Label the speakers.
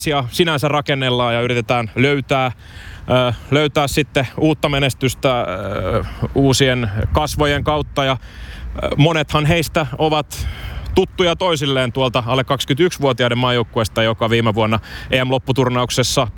Speaker 1: sinänsä rakennellaan ja yritetään löytää sitten uutta menestystä uusien kasvojen kautta ja monethan heistä ovat tuttuja toisilleen tuolta alle 21-vuotiaiden maajoukkueesta, joka viime vuonna EM-lopputurnauksessa